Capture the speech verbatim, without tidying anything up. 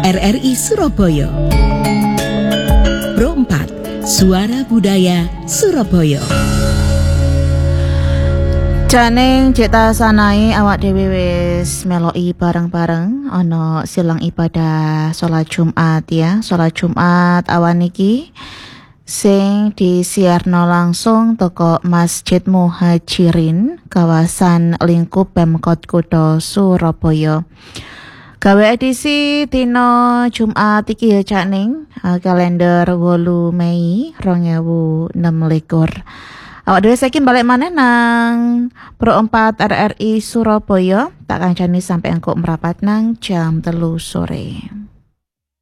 R R I Surabaya. Pro empat, Suara Budaya Surabaya. Janing cita sanai awak dhewe wis meloki bareng-bareng ana silang ibadah salat Jumat ya. Salat Jumat awan iki sing disiarno langsung toko Masjid Muhajirin kawasan lingkup Pemkot Kutha Surabaya. Gawe edisi dina Jumat iki ya Cak Ning, kalender wolu Mei dua ribu enam belas. Awak dhewe saiki balik maneh nang Pro empat R R I Surabaya, tak kancani sampai engko merapat nang jam telu sore.